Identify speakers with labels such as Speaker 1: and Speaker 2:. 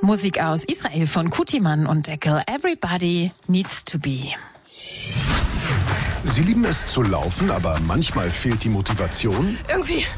Speaker 1: Musik aus Israel von Kutiman und Deckel. Everybody needs to be.
Speaker 2: Sie lieben es zu laufen, aber manchmal fehlt die Motivation?
Speaker 3: Irgendwie